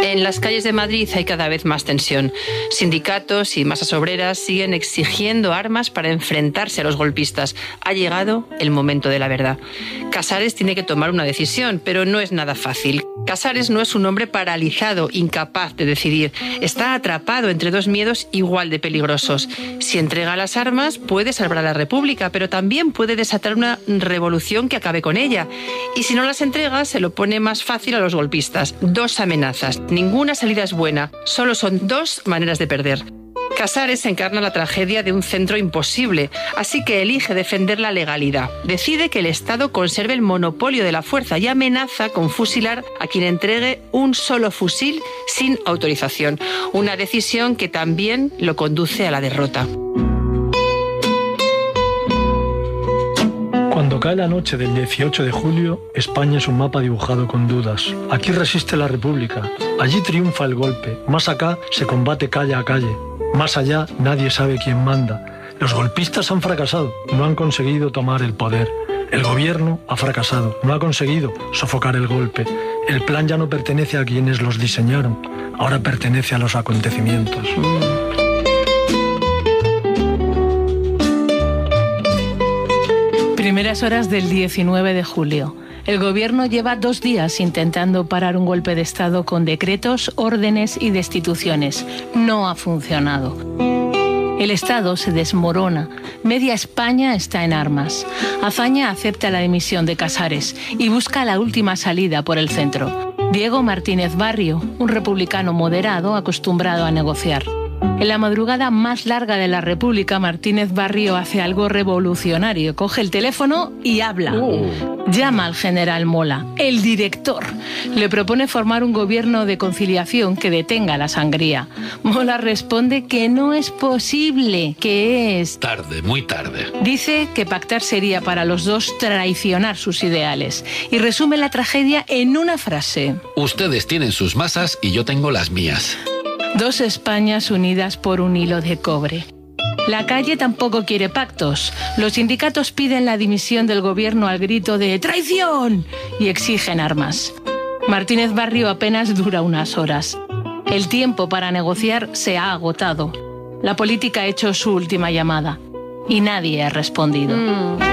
En las calles de Madrid hay cada vez más tensión. Sindicatos y masas obreras siguen exigiendo armas para enfrentarse a los golpistas. Ha llegado el momento de la verdad. Casares tiene que tomar una decisión, pero no es nada fácil. Casares no es un hombre paralizado, incapaz de decidir. Está atrapado entre dos miedos igual de peligrosos. Si entrega las armas, puede salvar a la República, pero también puede desatar una revolución que acabe con ella. Y si no las entrega, se lo pone más fácil a los golpistas. Dos amenazas. Ninguna salida es buena. Solo son dos maneras de perder. Casares encarna la tragedia de un centro imposible, así que elige defender la legalidad. Decide que el Estado conserve el monopolio de la fuerza y amenaza con fusilar a quien entregue un solo fusil sin autorización. Una decisión que también lo conduce a la derrota. Cuando cae la noche del 18 de julio, España es un mapa dibujado con dudas. Aquí resiste la República, allí triunfa el golpe, más acá se combate calle a calle. Más allá, nadie sabe quién manda. Los golpistas han fracasado, no han conseguido tomar el poder. El gobierno ha fracasado, no ha conseguido sofocar el golpe. El plan ya no pertenece a quienes los diseñaron, ahora pertenece a los acontecimientos. Primeras horas del 19 de julio. El gobierno lleva 2 días intentando parar un golpe de Estado con decretos, órdenes y destituciones. No ha funcionado. El Estado se desmorona. Media España está en armas. Azaña acepta la dimisión de Casares y busca la última salida por el centro. Diego Martínez Barrio, un republicano moderado acostumbrado a negociar. En la madrugada más larga de la República, Martínez Barrio hace algo revolucionario. Coge el teléfono y habla. Llama al general Mola, el director. Le propone formar un gobierno de conciliación que detenga la sangría. Mola responde que no es posible, que es... tarde, muy tarde. Dice que pactar sería para los dos traicionar sus ideales. Y resume la tragedia en una frase. Ustedes tienen sus masas y yo tengo las mías. 2 Españas unidas por un hilo de cobre. La calle tampoco quiere pactos. Los sindicatos piden la dimisión del gobierno al grito de ¡traición! Y exigen armas. Martínez Barrio apenas dura unas horas. El tiempo para negociar se ha agotado. La política ha hecho su última llamada. Y nadie ha respondido.